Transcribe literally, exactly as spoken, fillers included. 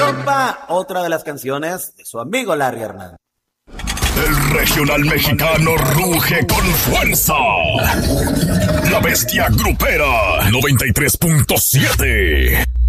compa, otra de las canciones de su amigo Larry Hernández. El regional mexicano ruge con fuerza. La bestia grupera noventa y tres punto siete.